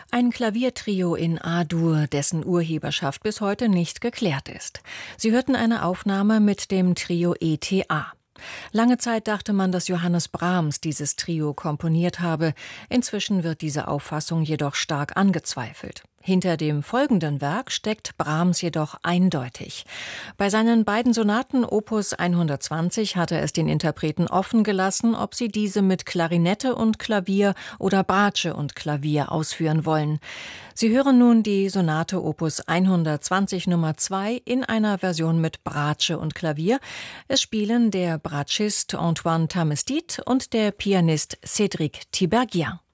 Ein Klaviertrio in A-Dur, dessen Urheberschaft bis heute nicht geklärt ist. Sie hörten eine Aufnahme mit dem Trio ETA. Lange Zeit dachte man, dass Johannes Brahms dieses Trio komponiert habe. Inzwischen wird diese Auffassung jedoch stark angezweifelt. Hinter dem folgenden Werk steckt Brahms jedoch eindeutig. Bei seinen beiden Sonaten Opus 120 hatte es den Interpreten offen gelassen, ob sie diese mit Klarinette und Klavier oder Bratsche und Klavier ausführen wollen. Sie hören nun die Sonate Opus 120 Nummer 2 in einer Version mit Bratsche und Klavier. Es spielen der Bratschist Antoine Tamestit und der Pianist Cédric Tiberghien.